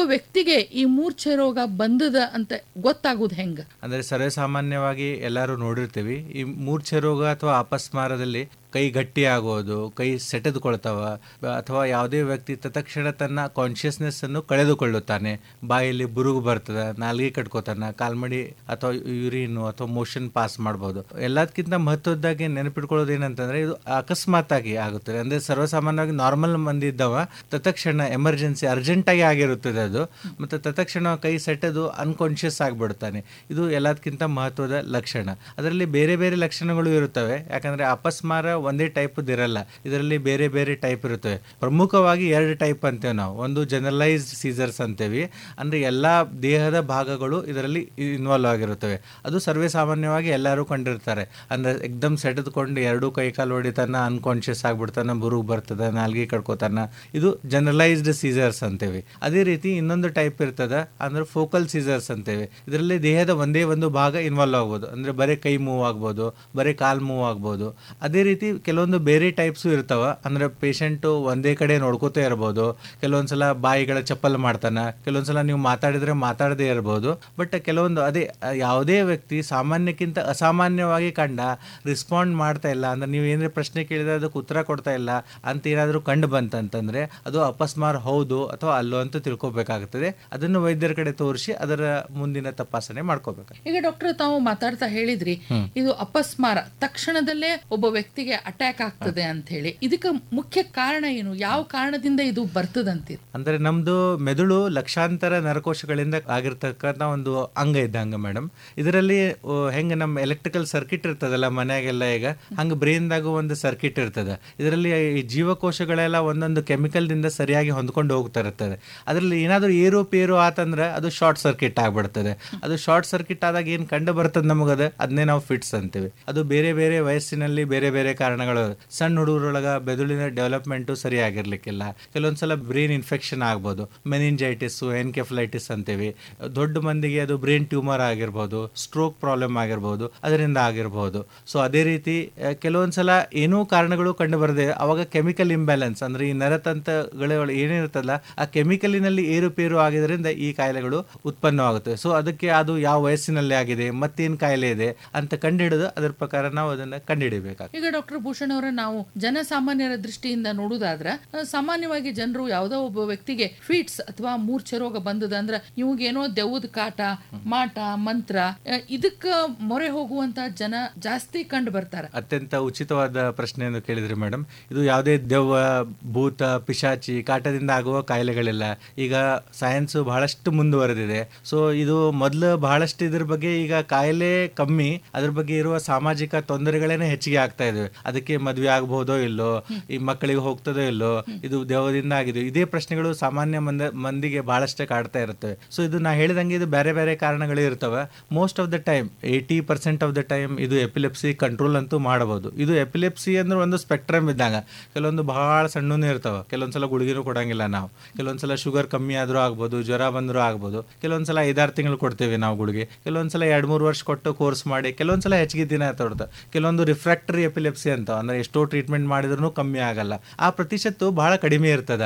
ವ್ಯಕ್ತಿಗೆ ಈ ಮೂರ್ಛೆ ರೋಗ ಬಂದದ ಅಂತ ಗೊತ್ತಾಗುದು ಹೆಂಗ? ಅಂದ್ರೆ ಸರ್ವೇ ಸಾಮಾನ್ಯವಾಗಿ ಎಲ್ಲರೂ ನೋಡಿರ್ತೀವಿ, ಈ ಮೂರ್ಛೆ ರೋಗ ಅಥವಾ ಅಪಸ್ಮಾರದಲ್ಲಿ ಕೈ ಗಟ್ಟಿ ಆಗೋದು, ಕೈ ಸೆಟೆದುಕೊಳ್ತಾವ, ಅಥವಾ ಯಾವುದೇ ವ್ಯಕ್ತಿ ತತ್ಕ್ಷಣ ತನ್ನ ಕಾನ್ಷಿಯಸ್ನೆಸ್ ಅನ್ನು ಕಳೆದುಕೊಳ್ಳುತ್ತಾನೆ, ಬಾಯಲ್ಲಿ ಬುರುಗು ಬರ್ತದೆ, ನಾಲ್ಗೆ ಕಟ್ಕೋತಾನ, ಕಾಲ್ಮಡಿ ಅಥವಾ ಯೂರಿನ್ ಅಥವಾ ಮೋಷನ್ ಪಾಸ್ ಮಾಡಬಹುದು. ಎಲ್ಲದಕ್ಕಿಂತ ಮಹತ್ವದ್ದಾಗಿ ನೆನಪಿಟ್ಕೊಳ್ಳೋದು ಏನಂತಂದ್ರೆ ಇದು ಅಕಸ್ಮಾತ್ ಆಗಿ ಆಗುತ್ತದೆ. ಅಂದ್ರೆ ಸರ್ವಸಾಮಾನ್ಯವಾಗಿ ನಾರ್ಮಲ್ ಮಂದಿ ಇದ್ದವ ತತ್ಕ್ಷಣ ಎಮರ್ಜೆನ್ಸಿ ಅರ್ಜೆಂಟ್ ಆಗಿ ಆಗಿರುತ್ತದೆ ಅದು, ಮತ್ತೆ ತತ್ಕ್ಷಣ ಕೈ ಸೆಟೆದು ಅನ್ಕಾನ್ಷಿಯಸ್ ಆಗಿಬಿಡುತ್ತಾನೆ. ಇದು ಎಲ್ಲದಕ್ಕಿಂತ ಮಹತ್ವದ ಲಕ್ಷಣ. ಅದರಲ್ಲಿ ಬೇರೆ ಬೇರೆ ಲಕ್ಷಣಗಳು ಇರುತ್ತವೆ, ಯಾಕಂದ್ರೆ ಅಪಸ್ಮಾರ ಒಂದೇ ಟೈಪ್ ಇರಲ್ಲ, ಇದರಲ್ಲಿ ಬೇರೆ ಬೇರೆ ಟೈಪ್ ಇರುತ್ತವೆ. ಪ್ರಮುಖವಾಗಿ 2 ಟೈಪ್ ಅಂತೇವೆ ನಾವು. ಒಂದು ಜನರಲೈಸ್ಡ್ ಸೀಸರ್ಸ್ ಅಂತೇವಿ, ಅಂದ್ರೆ ಎಲ್ಲಾ ದೇಹದ ಭಾಗಗಳು ಇದರಲ್ಲಿ ಇನ್ವಾಲ್ವ್ ಆಗಿರುತ್ತವೆ. ಅದು ಸರ್ವೇ ಸಾಮಾನ್ಯವಾಗಿ ಎಲ್ಲರೂ ಕಂಡಿರ್ತಾರೆ. ಅಂದ್ರೆ ಎಕ್ದಮ್ ಸೆಟೆದುಕೊಂಡು 2 ಕೈ ಕಾಲು ಹೊಡಿತಾನ, ಅನ್ಕಾನ್ಷಿಯಸ್ ಆಗ್ಬಿಡ್ತಾನ, ಬುರುಗು ಬರ್ತದ, ನಾಲ್ಗೆ ಕಡ್ಕೋತಾನ. ಇದು ಜನರಲೈಸ್ಡ್ ಸೀಸರ್ಸ್ ಅಂತೇವಿ. ಅದೇ ರೀತಿ ಇನ್ನೊಂದು ಟೈಪ್ ಇರ್ತದ, ಅಂದ್ರೆ ಫೋಕಲ್ ಸೀಸರ್ಸ್ ಅಂತೇವೆ. ಇದರಲ್ಲಿ ದೇಹದ ಒಂದೇ ಒಂದು ಭಾಗ ಇನ್ವಾಲ್ವ್ ಆಗ್ಬೋದು, ಅಂದ್ರೆ ಬರೀ ಕೈ ಮೂವ್ ಆಗ್ಬೋದು, ಬರೀ ಕಾಲ್ ಮೂವ್ ಆಗ್ಬೋದು. ಅದೇ ರೀತಿ ಕೆಲವೊಂದು ಬೇರೆ ಟೈಪ್ಸು ಇರ್ತಾವ, ಅಂದ್ರೆ ಪೇಷಂಟು ಒಂದೇ ಕಡೆ ನೋಡ್ಕೋತಾ ಇರ್ಬೋದು, ಕೆಲವೊಂದ್ಸಲ ಬಾಯಿಗಳ ಚಪ್ಪಲ್ ಮಾಡ್ತಾನ, ಕೆಲವೊಂದ್ಸಲ ನೀವು ಮಾತಾಡಿದ್ರೆ ಮಾತಾಡದೇ ಇರ್ಬೋದು. ಬಟ್ ಕೆಲವೊಂದು ಅದೇ ಯಾವುದೇ ವ್ಯಕ್ತಿ ಸಾಮಾನ್ಯಕ್ಕಿಂತ ಅಸಾಮಾನ್ಯವಾಗಿ ಕಂಡ ರೆಸ್ಪಾಂಡ್ ಮಾಡ್ತಾ ಇಲ್ಲ, ಅಂದ್ರೆ ನೀವು ಏನಾದ್ರೆ ಪ್ರಶ್ನೆ ಕೇಳಿದ್ರೆ ಅದಕ್ಕೆ ಉತ್ತರ ಕೊಡ್ತಾ ಇಲ್ಲ ಅಂತ ಏನಾದರೂ ಕಂಡು ಬಂತಂತಂದ್ರೆ ಅದು ಅಪಸ್ಮಾರ ಹೌದು ಅಥವಾ ಅಲ್ಲೋ ಅಂತ ತಿಳ್ಕೊಬೇಕಾಗ್ತದೆ. ಅದನ್ನು ವೈದ್ಯರ ಕಡೆ ತೋರಿಸಿ ಅದರ ಮುಂದಿನ ತಪಾಸಣೆ ಮಾಡ್ಕೋಬೇಕು. ಈಗ ಡಾಕ್ಟರ್, ತಾವು ಮಾತಾಡ್ತಾ ಹೇಳಿದ್ರಿ ಇದು ಅಪಸ್ಮಾರ ತಕ್ಷಣದಲ್ಲೇ ಒಬ್ಬ ವ್ಯಕ್ತಿಗೆ ಅಟ್ಯಾಕ್ ಆಗ್ತದೆ ಅಂತ ಹೇಳಿ. ಇದಕ್ಕೆ ಮುಖ್ಯ ಕಾರಣ ಏನು? ಯಾವ ಕಾರಣದಿಂದ ಇದು ಬರ್ತದಂತೀರಿ? ಅಂದ್ರೆ ನಮ್ದು ಮೆದುಳು ಲಕ್ಷಾಂತರ ನರಕೋಶಗಳಿಂದ ಆಗಿರ್ತಕ್ಕಂಥ ಒಂದು ಅಂಗ ಇದ್ದಂಗ ಮೇಡಮ್. ಇದರಲ್ಲಿ ಹೆಂಗ ನಮ್ಮ ಎಲೆಕ್ಟ್ರಿಕಲ್ ಸರ್ಕಿಟ್ ಇರ್ತದಲ್ಲ ಮನೆಯಾಗೆಲ್ಲ, ಈಗ ಹಂಗ ಬ್ರೈನ್ದಾಗ ಒಂದು ಸರ್ಕಿಟ್ ಇರ್ತದೆ. ಇದರಲ್ಲಿ ಈ ಜೀವಕೋಶಗಳೆಲ್ಲ ಒಂದೊಂದು ಕೆಮಿಕಲ್ ದಿಂದ ಸರಿಯಾಗಿ ಹೊಂದ್ಕೊಂಡು ಹೋಗ್ತಾ ಇರ್ತದೆ. ಅದರಲ್ಲಿ ಏನಾದರೂ ಏರುಪೇರು ಆತಂದ್ರೆ ಅದು ಶಾರ್ಟ್ ಸರ್ಕಿಟ್ ಆಗ್ಬಿಡ್ತದೆ. ಅದು ಶಾರ್ಟ್ ಸರ್ಕಿಟ್ ಆದಾಗ ಏನ್ ಕಂಡು ಬರ್ತದೆ ನಮಗದ, ಅದನ್ನೇ ನಾವು ಫಿಟ್ಸ್ ಅಂತೀವಿ. ಅದು ಬೇರೆ ಬೇರೆ ವಯಸ್ಸಿನಲ್ಲಿ ಬೇರೆ ಬೇರೆ ಕಾರಣಗಳು. ಸಣ್ಣ ಹುಡುಗರೊಳಗ ಬೆದುಳಿನ ಡೆವಲಪ್ಮೆಂಟ್ ಸರಿಯಾಗಿರ್ಲಿಕ್ಕಿಲ್ಲ, ಕೆಲವೊಂದ್ಸಲ ಬ್ರೈನ್ ಇನ್ಫೆಕ್ಷನ್ ಆಗ್ಬೋದು, ಮೆನಿಂಜೈಟಿಸ್, ಎನ್ಕೆಫಲೈಟಿಸ್ ಅಂತೇವಿ. ದೊಡ್ಡ ಮಂದಿಗೆ ಅದು ಬ್ರೈನ್ ಟ್ಯೂಮರ್ ಆಗಿರ್ಬೋದು, ಸ್ಟ್ರೋಕ್ ಪ್ರಾಬ್ಲಮ್ ಆಗಿರ್ಬೋದು, ಅದರಿಂದ ಆಗಿರ್ಬೋದು. ಸೊ ಅದೇ ರೀತಿ ಕೆಲವೊಂದ್ಸಲ ಏನೂ ಕಾರಣಗಳು ಕಂಡು ಬರದೆ ಅವಾಗ ಕೆಮಿಕಲ್ ಇಂಬ್ಯಾಲೆನ್ಸ್, ಅಂದ್ರೆ ಈ ನರತಂತ್ರಗಳು ಏನಿರುತ್ತಲ್ಲ ಆ ಕೆಮಿಕಲಿನಲ್ಲಿ ಏರುಪೇರು ಆಗಿದ್ರಿಂದ ಈ ಕಾಯಿಲೆಗಳು ಉತ್ಪನ್ನವಾಗುತ್ತೆ. ಸೊ ಅದಕ್ಕೆ ಅದು ಯಾವ ವಯಸ್ಸಿನಲ್ಲಿ ಆಗಿದೆ, ಮತ್ತೇನ್ ಕಾಯಿಲೆ ಇದೆ ಅಂತ ಕಂಡುಹಿಡಿದು ಅದರ ಪ್ರಕಾರ ನಾವು ಅದನ್ನ ಕಂಡುಹಿಡಿಬೇಕಾಗ್ತದೆ. ಈಗ ಡಾಕ್ಟರ್ ಭೂಷಣ್ ಅವರ, ನಾವು ಜನಸಾಮಾನ್ಯರ ದೃಷ್ಟಿಯಿಂದ ನೋಡುದಾದ್ರೆ ಸಾಮಾನ್ಯವಾಗಿ ಜನರು ಯಾವುದೋ ಒಬ್ಬ ವ್ಯಕ್ತಿಗೆ ಫಿಟ್ಸ್ ಅಥವಾ ಮೂರ್ಛೆ ರೋಗ ಬಂದದ ಅಂದ್ರೆ ಇವಾಗೇನೋ ದೆವ್ವದ ಕಾಟ, ಮಾಟ, ಮಂತ್ರ ಇದಕ್ಕ ಮೊರೆ ಹೋಗುವಂತ ಜನ ಜಾಸ್ತಿ ಕಂಡು ಬರ್ತಾರೆ. ಅತ್ಯಂತ ಉಚಿತವಾದ ಪ್ರಶ್ನೆಯನ್ನು ಕೇಳಿದ್ರಿ ಮೇಡಮ್. ಇದು ಯಾವುದೇ ದೆವ್ವ, ಭೂತ, ಪಿಶಾಚಿ ಕಾಟದಿಂದ ಆಗುವ ಕಾಯಿಲೆಗಳಿಲ್ಲ. ಈಗ ಸೈನ್ಸ್ ಬಹಳಷ್ಟು ಮುಂದುವರೆದಿದೆ. ಸೊ ಇದು ಮೊದಲು ಬಹಳಷ್ಟು ಇದ್ರ ಬಗ್ಗೆ ಈಗ ಕಾಯಿಲೆ ಕಮ್ಮಿ, ಅದ್ರ ಬಗ್ಗೆ ಇರುವ ಸಾಮಾಜಿಕ ತೊಂದರೆಗಳೇನೆ ಹೆಚ್ಚಿಗೆ ಆಗ್ತಾ ಇದಾವೆ. ಅದಕ್ಕೆ ಮದ್ವೆ ಆಗಬಹುದೋ ಇಲ್ಲೋ, ಈ ಮಕ್ಕಳಿಗೆ ಹೋಗ್ತದೋ ಇಲ್ಲೋ, ಇದು ದೇವದಿಂದ ಆಗಿದೆ, ಇದೇ ಪ್ರಶ್ನೆಗಳು ಸಾಮಾನ್ಯ ಮಂದಿಗೆ ಬಹಳಷ್ಟು ಕಾಡ್ತಾ ಇರ್ತವೆ. ಸೊ ಇದು ನಾ ಹೇಳಿದಂಗೆ ಇದು ಬೇರೆ ಬೇರೆ ಕಾರಣಗಳು ಇರ್ತವೆ. Most of the time 80% of the time ಇದು ಎಪಿಲೆಪ್ಸಿ ಕಂಟ್ರೋಲ್ ಅಂತೂ ಮಾಡಬಹುದು. ಇದು ಎಪಿಲೆಪ್ಸಿ ಅಂದ್ರೆ ಒಂದು ಸ್ಪೆಕ್ಟ್ರಮ್ ಇದ್ದಾಗ ಕೆಲವೊಂದು ಬಹಳ ಸಣ್ಣನೂ ಇರ್ತಾವ, ಕೆಲವೊಂದ್ಸಲ ಗುಳಿಗೆನೂ ಕೊಡಂಗಿಲ್ಲ ನಾವು, ಕೆಲವೊಂದ್ಸಲ ಶುಗರ್ ಕಮ್ಮಿ ಆದ್ರೂ ಆಗ್ಬೋದು, ಜ್ವರ ಬಂದರೂ ಆಗ್ಬೋದು, ಕೆಲವೊಂದ್ಸಲ 5-6 ತಿಂಗಳು ಕೊಡ್ತೇವೆ ನಾವು ಗುಳಿಗೆ, ಕೆಲವೊಂದ್ಸಲ 2-3 ವರ್ಷ ಕೊಟ್ಟು ಕೋರ್ಸ್ ಮಾಡಿ, ಕೆಲವೊಂದ್ಸಲ ಹೆಚ್ಚಿಗೆ ದಿನ ತೋಡ್ತ, ಕೆಲವೊಂದು ರಿಫ್ರಾಕ್ಟರಿ ಎಪಿಲೆಪ್ಸಿ ಅಂತ, ಅಂದ್ರೆ ಎಷ್ಟೋ ಟ್ರೀಟ್ಮೆಂಟ್ ಮಾಡಿದ್ರೂ ಕಮ್ಮಿ ಆಗಲ್ಲ. ಆ ಪ್ರತಿಶತ ಬಹಳ ಕಡಿಮೆ ಇರ್ತದ.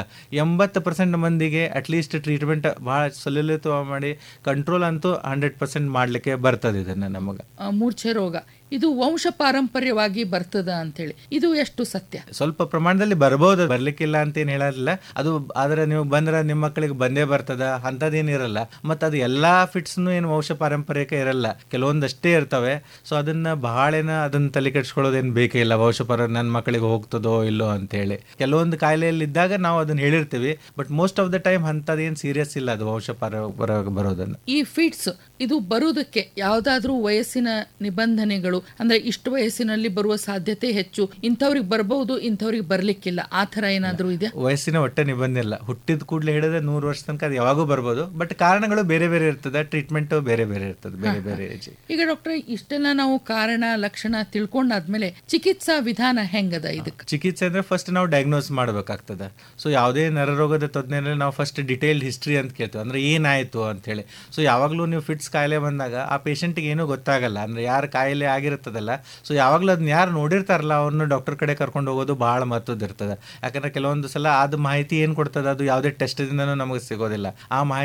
80% ಮಂದಿಗೆ ಅಟ್ಲೀಸ್ಟ್ ಟ್ರೀಟ್ಮೆಂಟ್ ಬಹಳ ಸುಲಲಿತ ಮಾಡಿ ಕಂಟ್ರೋಲ್ ಅಂತೂ 100% ಮಾಡ್ಲಿಕ್ಕೆ ಬರ್ತದೆ. ಇದನ್ನ ನಮಗ ಮೂರ್ಛೆ ರೋಗ ಇದು ವಂಶ ಪಾರಂಪರ್ಯವಾಗಿ ಬರ್ತದ ಅಂತೇಳಿ, ಇದು ಎಷ್ಟು ಸತ್ಯ? ಸ್ವಲ್ಪ ಪ್ರಮಾಣದಲ್ಲಿ ಬರಬಹುದು, ಬರ್ಲಿಕ್ಕಿಲ್ಲ ಅಂತ ಏನ್ ಹೇಳಲ್ಲ. ಅದು ಆದ್ರೆ ನೀವು ಬಂದ್ರೆ ನಿಮ್ಮ ಮಕ್ಕಳಿಗೆ ಬಂದೇ ಬರ್ತದ ಅಂತದೇನ್ ಇರಲ್ಲ. ಮತ್ತ ಅದು ಎಲ್ಲಾ ಫಿಟ್ಸ್ನು ಏನು ವಂಶ ಪಾರಂಪರ್ಯಕ ಇರಲ್ಲ, ಕೆಲವೊಂದಷ್ಟೇ ಇರ್ತವೆ. ಸೊ ಅದನ್ನ ಅದನ್ನ ತಲೆ ಕೆಡ್ಸ್ಕೊಳ್ಳೋದೇನ್ ಬೇಕೇ ಇಲ್ಲ. ನನ್ನ ಮಕ್ಕಳಿಗೆ ಹೋಗ್ತದೋ ಇಲ್ಲೋ ಅಂತ ಹೇಳಿ ಕೆಲವೊಂದು ಕಾಯಿಲೆಯಲ್ಲಿ ಇದ್ದಾಗ ನಾವು ಅದನ್ನ ಹೇಳಿರ್ತೀವಿ. But most of the time ಅಂತದೇನ್ serious ಇಲ್ಲ ಅದು ವಂಶ ಪಾರಂಪರ್ಯ ಬರೋದನ್ನ. ಈ ಫಿಟ್ಸ್ ಇದು ಬರುವುದಕ್ಕೆ ಯಾವ್ದಾದ್ರೂ ವಯಸ್ಸಿನ ನಿಬಂಧನೆಗಳು, ಅಂದ್ರೆ ಇಷ್ಟು ವಯಸ್ಸಿನಲ್ಲಿ ಬರುವ ಸಾಧ್ಯತೆ ಹೆಚ್ಚು, ಇಂಥವ್ರಿಗೆ ಬರಬಹುದು, ಇಂಥವ್ರಿಗೆ ಬರ್ಲಿಕ್ಕಿಲ್ಲ, ಆ ತರ ಏನಾದ್ರೂ ಇದೆ? ವಯಸ್ಸಿನ ಒಟ್ಟೆ ನಿಬಂಧನೆ ಇಲ್ಲ. ಹುಟ್ಟಿದ ಕೂಡಲೇ ಹಿಡಿದ್ರೆ 100 ವರ್ಷ ತನಕ ಅದು ಯಾವಾಗೂ ಬರ್ಬೋದು. ಬಟ್ ಕಾರಣಗಳು ಬೇರೆ ಬೇರೆ ಇರ್ತದೆ, ಟ್ರೀಟ್ಮೆಂಟ್ ಬೇರೆ ಬೇರೆ ಇರ್ತದೆ, ಬೇರೆ ಬೇರೆ ಏಜ್. ಈಗ ಡಾಕ್ಟರ್, ಇಷ್ಟೆಲ್ಲ ನಾವು ಕಾರಣ ಲಕ್ಷಣ ತಿಳ್ಕೊಂಡಾದ್ಮೇಲೆ ಚಿಕಿತ್ಸಾ ವಿಧಾನ ಹೆಂಗದ? ಇದಕ್ಕೆ ಚಿಕಿತ್ಸೆ ಅಂದ್ರೆ ಫಸ್ಟ್ ನಾವು ಡಯಾಗ್ನೋಸ್ ಮಾಡಬೇಕಾಗ್ತದೆ. ಸೊ ಯಾವುದೇ ನರರೋಗದ ತಜ್ಞರಲ್ಲಿ ನಾವು ಫಸ್ಟ್ ಡಿಟೇಲ್ಡ್ ಹಿಸ್ಟ್ರಿ ಅಂತ ಕೇಳ್ತೀವಿ, ಅಂದ್ರೆ ಏನಾಯ್ತು ಅಂತ ಹೇಳಿ. ಸೊ ಯಾವಾಗ್ಲೂ ನೀವು ಫಿಟ್ಸ್ ಕಾಯಿಲೆ ಬಂದಾಗ ಆ ಪೇಷಂಟ್ಗೆ ಏನೂ ಗೊತ್ತಾಗಲ್ಲ, ಅಂದ್ರೆ ಯಾರ ಕಾಯಿಲೆ ಆಗಿರುತ್ತದಲ್ಲ. ಸೊ ಯಾವಾಗಲೂ ಅದನ್ನ ಯಾರು ನೋಡಿರ್ತಾರಲ್ಲ ಅವ್ರನ್ನ ಡಾಕ್ಟರ್ ಕಡೆ ಕರ್ಕೊಂಡು ಹೋಗೋದು ಬಹಳ ಮಹತ್ವದ ಇರ್ತದೆ. ಯಾಕಂದ್ರೆ ಕೆಲವೊಂದು ಸಲ ಅದು ಮಾಹಿತಿ ಏನ್ ಕೊಡ್ತದೆ ಅದು ಯಾವುದೇ ಟೆಸ್ಟ್ ದಿಂದನೂ ನಮಗೆ ಸಿಗೋದಿಲ್ಲ. ಆ ಮಾಹಿತಿ